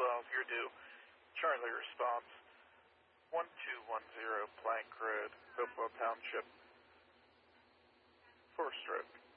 12, you're due. Charlie response, 1210 Plank Road, Hopewell Township. 4 stroke.